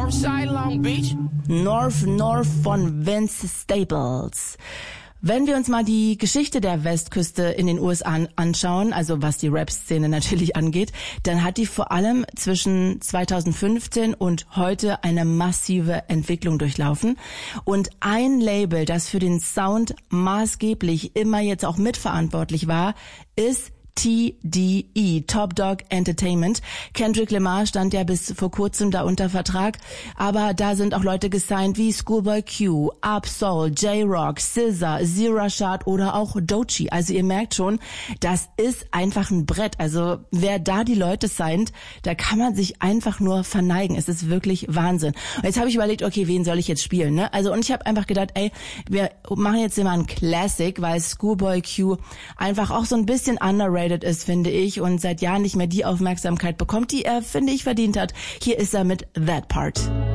Northside, Long Beach. North von Vince Staples. Wenn wir uns mal die Geschichte der Westküste in den USA anschauen, also was die Rap-Szene natürlich angeht, dann hat die vor allem zwischen 2015 und heute eine massive Entwicklung durchlaufen. Und ein Label, das für den Sound maßgeblich immer jetzt auch mitverantwortlich war, ist TDE, Top Dog Entertainment. Kendrick Lamar stand ja bis vor kurzem da unter Vertrag, aber da sind auch Leute gesigned wie Schoolboy Q, Ab-Soul, J-Rock, SZA, Zero Rashad oder auch Doechii. Also ihr merkt schon, das ist einfach ein Brett. Also wer da die Leute signed, da kann man sich einfach nur verneigen. Es ist wirklich Wahnsinn. Und jetzt habe ich überlegt, okay, wen soll ich jetzt spielen, ne? Also und ich habe einfach gedacht, wir machen jetzt immer einen Classic, weil Schoolboy Q einfach auch so ein bisschen underrated ist, finde ich, und seit Jahren nicht mehr die Aufmerksamkeit bekommt, die er, finde ich, verdient hat. Hier ist er mit That Part.